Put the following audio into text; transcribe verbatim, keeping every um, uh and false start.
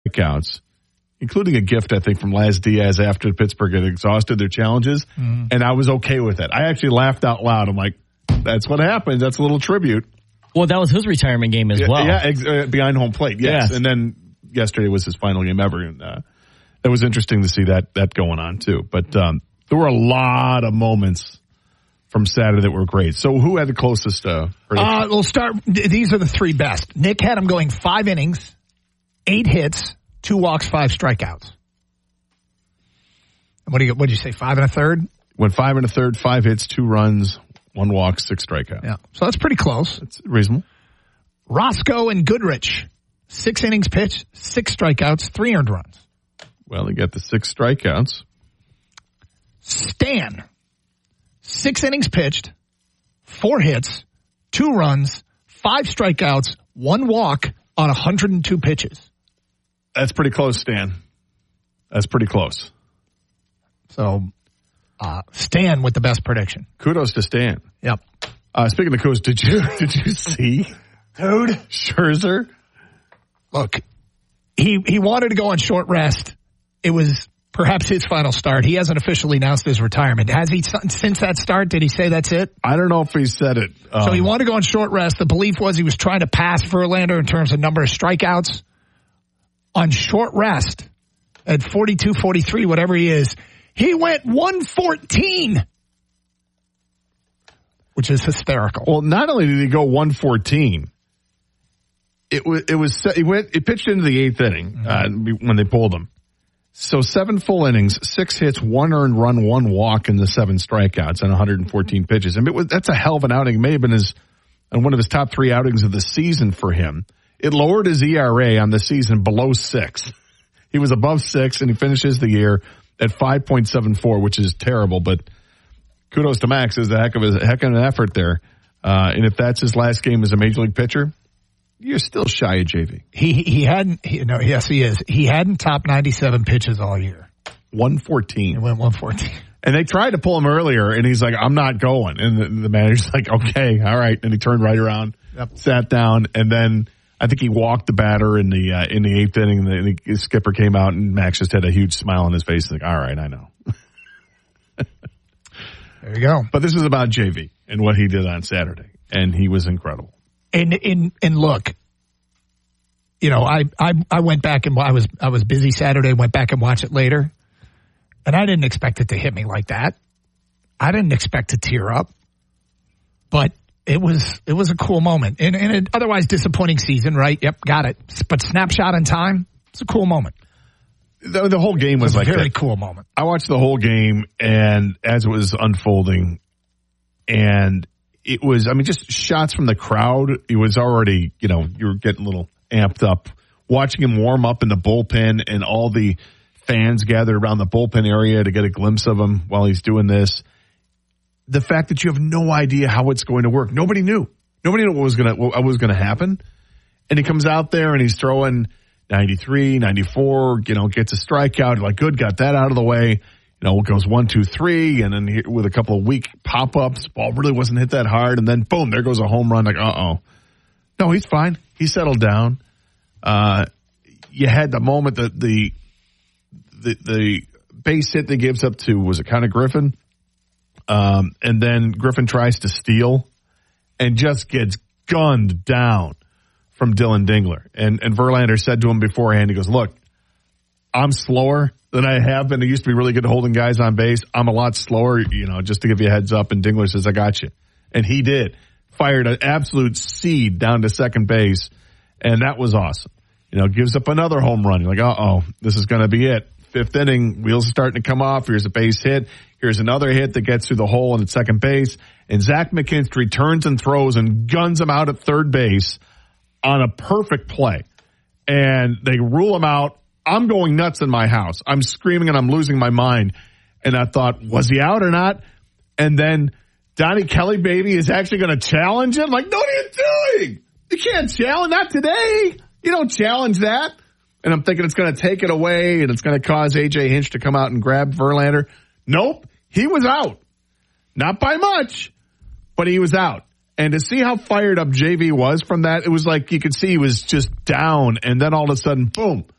strikeouts, including a gift, I think, from Laz Diaz after Pittsburgh had exhausted their challenges, mm-hmm. and I was okay with it. I actually laughed out loud. I'm like, that's what happens. That's a little tribute. Well, that was his retirement game as yeah, well. Yeah, ex- uh, behind home plate, yes. yes. And then yesterday was his final game ever, and uh, it was interesting to see that that going on, too. But um, there were a lot of moments from Saturday that were great. So who had the closest uh, prediction? Uh, we'll start. These are the three best. Nick had him going five innings, eight hits, two walks, five strikeouts. What do you? What did you say? Five and a third. Went five and a third, five hits, two runs, one walk, six strikeouts. Yeah, so that's pretty close. It's reasonable. Roscoe and Goodrich, six innings pitched, six strikeouts, three earned runs. Well, he got the six strikeouts. Stan, six innings pitched, four hits, two runs, five strikeouts, one walk on one hundred two pitches. That's pretty close, Stan. That's pretty close. So, uh, Stan with the best prediction. Kudos to Stan. Yep. Uh, speaking of kudos, did you did you see, dude, Scherzer? Look, he he wanted to go on short rest. It was perhaps his final start. He hasn't officially announced his retirement. Has he, since that start, did he say that's it? I don't know if he said it. Um, so he wanted to go on short rest. The belief was he was trying to pass Verlander in terms of number of strikeouts. On short rest at forty-two, forty-three, whatever he is, he went one fourteen, which is hysterical. Well, not only did he go one fourteen, it was, it was, he went, he pitched into the eighth inning, mm-hmm. uh, when they pulled him. So seven full innings, six hits, one earned run, one walk, and the seven strikeouts on one hundred fourteen pitches. I mean, it was, that's a hell of an outing. It may have been his, one of his top three outings of the season for him. It lowered his E R A on the season below six. He was above six, and he finishes the year at five point seven four, which is terrible. But kudos to Max. It's a heck of a heck of an effort there. Uh, and if that's his last game as a major league pitcher, you're still shy of J V. He he hadn't. He, no, yes, he is. He hadn't topped ninety-seven pitches all year. one fourteen. He went one fourteen. And they tried to pull him earlier, and he's like, "I'm not going." And the, the manager's like, "Okay, all right." And he turned right around, yep. sat down, and then. I think he walked the batter in the uh, in the eighth inning, and the, the skipper came out, and Max just had a huge smile on his face. He's like, all right, I know. There you go. But this is about J V and what he did on Saturday, and he was incredible. And and and look, you know, I I I went back and I was I was busy Saturday. Went back and watched it later, and I didn't expect it to hit me like that. I didn't expect to tear up, but. It was it was a cool moment. In, in an otherwise disappointing season, right? Yep, got it. But snapshot in time, it's a cool moment. The, the whole game was, was like a very that. cool moment. I watched the whole game, and as it was unfolding, and it was, I mean, just shots from the crowd. It was already, you know, you were getting a little amped up. Watching him warm up in the bullpen and all the fans gathered around the bullpen area to get a glimpse of him while he's doing this. The fact that you have no idea how it's going to work. Nobody knew. Nobody knew what was going to what was going to happen. And he comes out there and he's throwing ninety-three, ninety-four, you know, gets a strikeout. You're like, good, got that out of the way. You know, it goes one, two, three, and then he, with a couple of weak pop-ups, ball really wasn't hit that hard, and then boom, there goes a home run. Like, uh-oh. No, he's fine. He settled down. Uh, you had the moment that the the the base hit that gives up to, was it kind of Griffin? Um, and then Griffin tries to steal and just gets gunned down from Dylan Dingler. And, and Verlander said to him beforehand, he goes, look, I'm slower than I have been. I used to be really good at holding guys on base. I'm a lot slower, you know, just to give you a heads up. And Dingler says, I got you. And he did. Fired an absolute seed down to second base. And that was awesome. You know, gives up another home run. You're like, uh-oh, this is going to be it. Fifth inning, wheels are starting to come off. Here's a base hit. Here's another hit that gets through the hole and at second base. And Zach McKinstry turns and throws and guns him out at third base on a perfect play. And they rule him out. I'm going nuts in my house. I'm screaming and I'm losing my mind. And I thought, was he out or not? And then Donnie Kelly, baby, is actually going to challenge him. Like, what are you doing? You can't challenge. Not today. You don't challenge that. And I'm thinking it's going to take it away and it's going to cause A J Hinch to come out and grab Verlander. Nope. He was out. Not by much, but he was out. And to see how fired up J V was from that, it was like you could see he was just down. And then all of a sudden, boom,